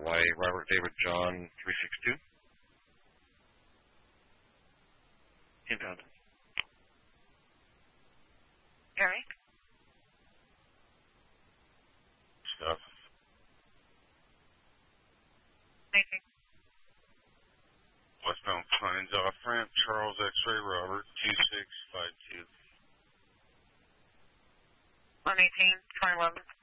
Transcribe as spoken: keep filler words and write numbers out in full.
Hawaii, Robert David John three six two. Inbound. Eric? Stuff. Making. Westbound Pines off ramp, Charles X-ray, Robert two six five two. one eighteen, twenty eleven.